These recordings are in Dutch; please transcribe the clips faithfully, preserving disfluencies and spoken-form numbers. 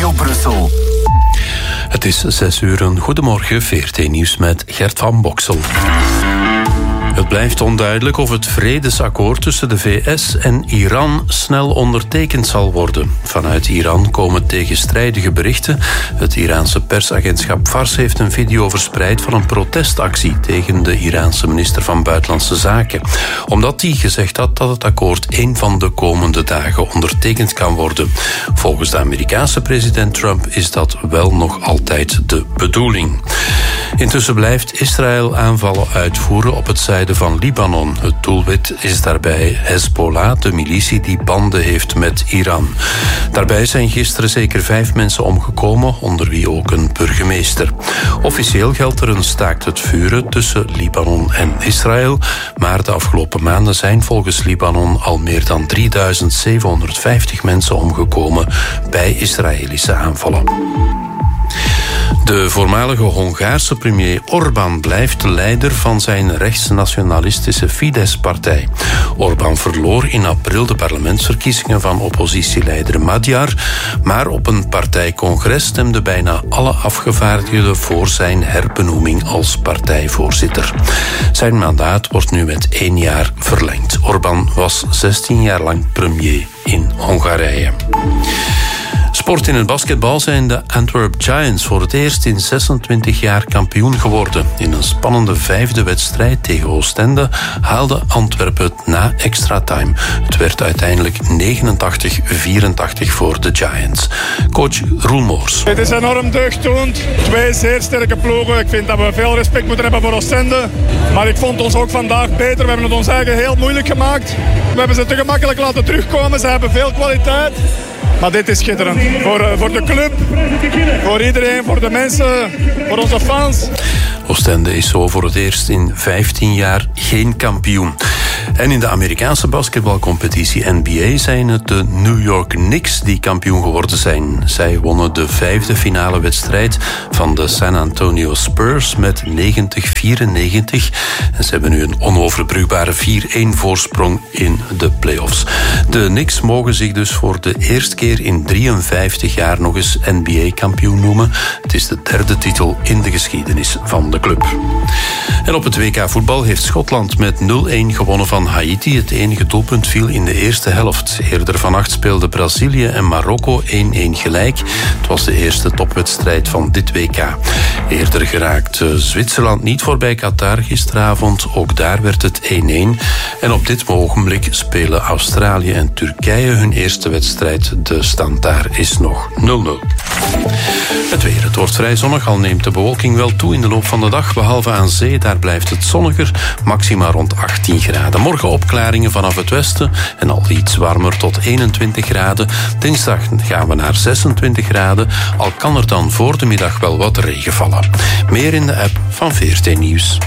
Studio Brussel. Het is zes uur. Een goedemorgen, V R T Nieuws met Gert van Boksel. Het blijft onduidelijk of het vredesakkoord tussen de V S en Iran snel ondertekend zal worden. Vanuit Iran komen tegenstrijdige berichten. Het Iraanse persagentschap Fars heeft een video verspreid van een protestactie tegen de Iraanse minister van Buitenlandse Zaken. Omdat die gezegd had dat het akkoord één van de komende dagen ondertekend kan worden. Volgens de Amerikaanse president Trump is dat wel nog altijd de bedoeling. Intussen blijft Israël aanvallen uitvoeren op het zuiden van Libanon. Het doelwit is daarbij Hezbollah, de militie die banden heeft met Iran. Daarbij zijn gisteren zeker vijf mensen omgekomen, onder wie ook een burgemeester. Officieel geldt er een staakt het vuren tussen Libanon en Israël, maar de afgelopen maanden zijn volgens Libanon al meer dan drieduizend zevenhonderdvijftig mensen omgekomen bij Israëlische aanvallen. De voormalige Hongaarse premier Orbán blijft de leider van zijn rechtsnationalistische Fidesz-partij. Orbán verloor in april de parlementsverkiezingen van oppositieleider Magyar, maar op een partijcongres stemden bijna alle afgevaardigden voor zijn herbenoeming als partijvoorzitter. Zijn mandaat wordt nu met één jaar verlengd. Orbán was zestien jaar lang premier in Hongarije. Sport in het basketbal zijn de Antwerp Giants voor het eerst in zesentwintig jaar kampioen geworden. In een spannende vijfde wedstrijd tegen Oostende haalde Antwerpen het na extra time. Het werd uiteindelijk negenentachtig vierentachtig voor de Giants. Coach Roel Moors. Het is enorm deugddoend. Twee zeer sterke ploegen. Ik vind dat we veel respect moeten hebben voor Oostende. Maar ik vond ons ook vandaag beter. We hebben het ons eigen heel moeilijk gemaakt. We hebben ze te gemakkelijk laten terugkomen. Ze hebben veel kwaliteit. Maar dit is schitterend. Voor, voor de club, voor iedereen, voor de mensen, voor onze fans. Oostende is zo voor het eerst in vijftien jaar geen kampioen. En in de Amerikaanse basketbalcompetitie N B A zijn het de New York Knicks die kampioen geworden zijn. Zij wonnen de vijfde finale wedstrijd van de San Antonio Spurs met negentig vierennegentig. En ze hebben nu een onoverbrugbare vier-een voorsprong in de playoffs. De Knicks mogen zich dus voor de eerste keer in drieënvijftig jaar nog eens N B A-kampioen noemen. Het is de derde titel in de geschiedenis van de club. En op het W K voetbal heeft Schotland met nul-een gewonnen van Haiti. Het enige doelpunt viel in de eerste helft. Eerder vannacht speelden Brazilië en Marokko één-één gelijk. Het was de eerste topwedstrijd van dit W K. Eerder geraakt Zwitserland niet voorbij Qatar gisteravond. Ook daar werd het één-één. En op dit ogenblik spelen Australië en Turkije hun eerste wedstrijd. De stand daar is nog nul-nul. Het weer. Het wordt vrij zonnig, al neemt de bewolking wel toe in de loop van de dag. Behalve aan zee, daar blijft het zonniger. Maxima rond achttien graden. Morgen opklaringen vanaf het westen en al iets warmer tot eenentwintig graden. Dinsdag gaan we naar zesentwintig graden. Al kan er dan voor de middag wel wat regen vallen. Meer in de app van V R T Nieuws.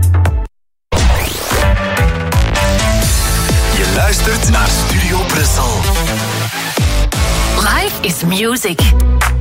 Je luistert naar Studio Brussel. Life is music.